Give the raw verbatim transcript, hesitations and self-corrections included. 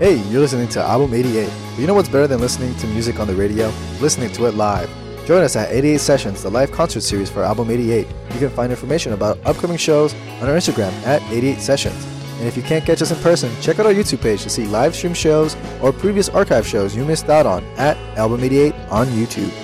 Hey, you're listening to Album eighty-eight. But you know what's better than listening to music on the radio? Listening to it live. Join us at eighty-eight Sessions, the live concert series for Album eighty-eight. You can find information about upcoming shows on our Instagram at eighty-eight Sessions. And if you can't catch us in person, check out our YouTube page to see live stream shows or previous archive shows you missed out on at Album eighty-eight on YouTube.